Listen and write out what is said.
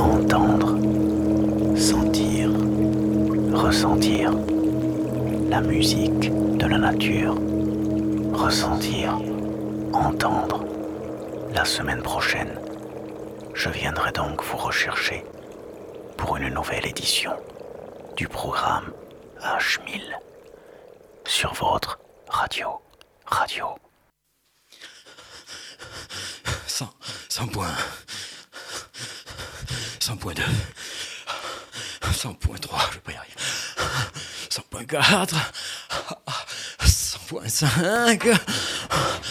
Entendre, sentir, ressentir la musique de la nature. Ressentir, entendre. La semaine prochaine, je viendrai donc vous rechercher pour une nouvelle édition du programme H1000 sur votre radio. 100.1, 100.2, 100.3, je vais pas y arriver. 100.4, 100.5,